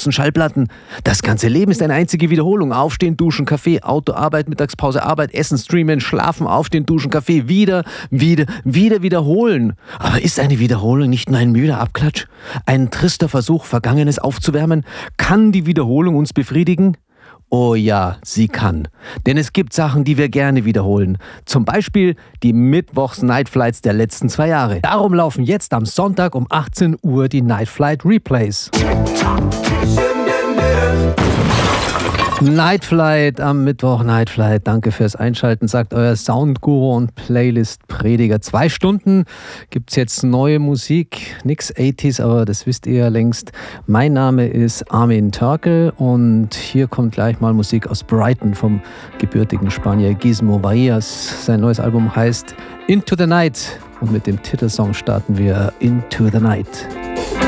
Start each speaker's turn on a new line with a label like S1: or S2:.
S1: Putzen, Schallplatten. Das ganze Leben ist eine einzige Wiederholung. Aufstehen, duschen, Kaffee, Auto, Arbeit, Mittagspause, Arbeit, Essen, Streamen, Schlafen, Aufstehen, duschen, Kaffee, wieder wiederholen. Aber ist eine Wiederholung nicht nur ein müder Abklatsch? Ein trister Versuch, Vergangenes aufzuwärmen? Kann die Wiederholung uns befriedigen? Oh ja, sie kann. Denn es gibt Sachen, die wir gerne wiederholen. Zum Beispiel die Mittwochs-Nightflights der letzten 2 Jahre. Darum laufen jetzt am Sonntag um 18 Uhr die Nightflight Replays. Nightflight am Mittwoch, Nightflight. Danke fürs Einschalten, sagt euer Soundguru und Playlist-Prediger. 2 Stunden gibt's jetzt neue Musik, nix 80s, aber das wisst ihr ja längst. Mein Name ist Armin Törkel und hier kommt gleich mal Musik aus Brighton vom gebürtigen Spanier Gizmo Varillas. Sein neues Album heißt Into the Night und mit dem Titelsong starten wir Into the Night.